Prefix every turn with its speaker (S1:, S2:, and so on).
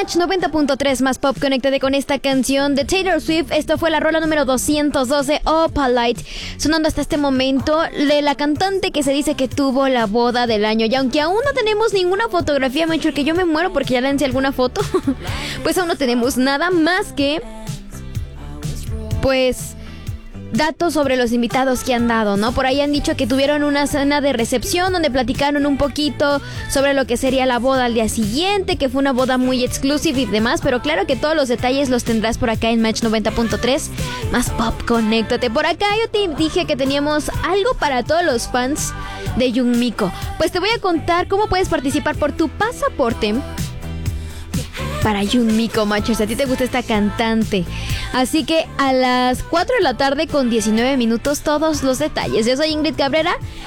S1: Match 90.3 más pop, conéctate con esta canción de Taylor Swift. Esto fue la rola número 212, Opalite, sonando hasta este momento de la cantante que se dice que tuvo la boda del año. Y aunque aún no tenemos ninguna fotografía, me ha dicho que yo me muero porque ya lancé alguna foto, pues aún no tenemos nada más que, pues, datos sobre los invitados que han dado, ¿no? Por ahí han dicho que tuvieron una cena de recepción donde platicaron un poquito sobre lo que sería la boda al día siguiente, que fue una boda muy exclusiva y demás, pero claro que todos los detalles los tendrás por acá en Match 90.3 más pop, conéctate. Por acá yo te dije que teníamos algo para todos los fans de Yumiko. Pues te voy a contar cómo puedes participar por tu pasaporte para Yumiko, machos, a ti te gusta esta cantante. Así que a las 4 de la tarde con 19 minutos todos los detalles. Yo soy Ingrid Cabrera